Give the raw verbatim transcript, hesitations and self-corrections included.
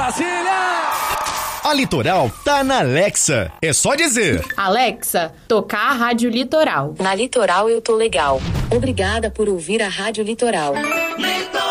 Brasília! A Litoral tá na Alexa. É só dizer: Alexa, tocar a Rádio Litoral. Na Litoral eu tô legal. Obrigada por ouvir a Rádio Litoral. Litoral!